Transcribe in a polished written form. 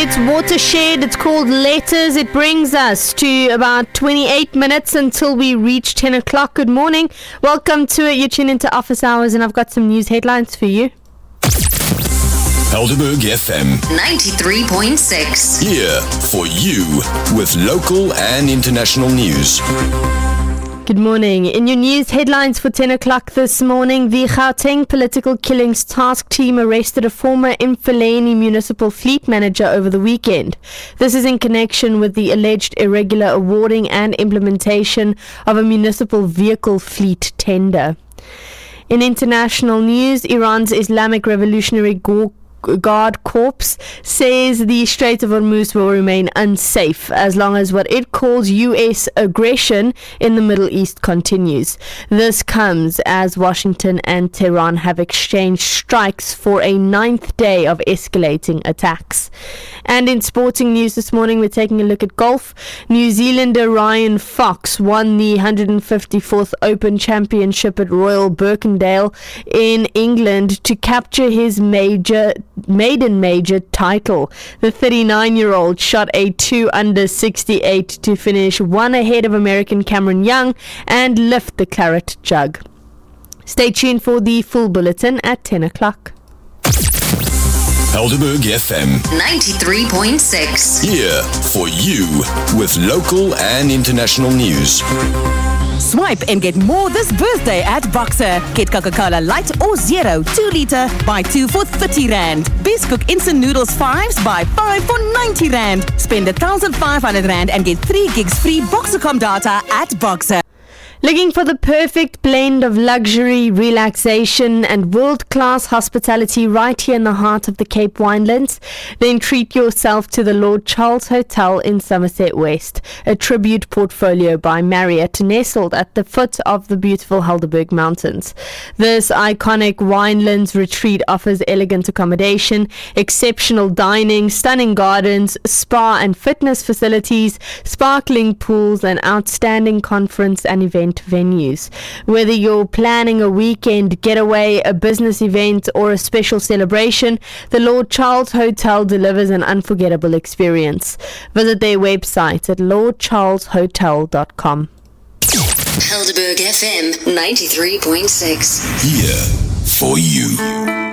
tonight's Watershed. It's called Letters. It brings us to about 28 minutes until we reach 10 o'clock. Good morning. Welcome to it. You're tuned into Office Hours, and I've got some news headlines for you. Helderberg FM 93.6. here for you with local and international news. Good morning. In your news headlines for 10 o'clock this morning, the Gauteng Political Killings Task Team arrested a former Mfuleni Municipal Fleet Manager over the weekend. This is in connection with the alleged irregular awarding and implementation of a municipal vehicle fleet tender. In international news, Iran's Islamic Revolutionary Guard Corps says the Strait of Hormuz will remain unsafe as long as what it calls U.S. aggression in the Middle East continues. This comes as Washington and Tehran have exchanged strikes for a 9th day of escalating attacks. And in sporting news this morning, we're taking a look at golf. New Zealander Ryan Fox won the 154th Open Championship at Royal Birkendale in England to capture his maiden major title. The 39-year-old shot a 2 under 68 to finish one ahead of American Cameron Young and lift the claret jug. Stay tuned for the full bulletin at 10 o'clock. Helderberg FM 93.6. here for you with local and international news. Swipe and get more this birthday at Boxer. Get Coca-Cola Light or Zero 2 litre, buy 2 for 30 Rand. Best Cook Instant Noodles 5s, buy 5 for 90 Rand. Spend 1,500 Rand and get 3 gigs free Boxercom data at Boxer. Looking for the perfect blend of luxury, relaxation and world-class hospitality right here in the heart of the Cape Winelands? Then treat yourself to the Lord Charles Hotel in Somerset West, a tribute portfolio by Marriott nestled at the foot of the beautiful Helderberg Mountains. This iconic winelands retreat offers elegant accommodation, exceptional dining, stunning gardens, spa and fitness facilities, sparkling pools and outstanding conference and event venues. Whether you're planning a weekend getaway, a business event or a special celebration, the Lord Charles Hotel delivers an unforgettable experience. Visit their website at lordcharleshotel.com. Helderberg FM 93.6. Here for you.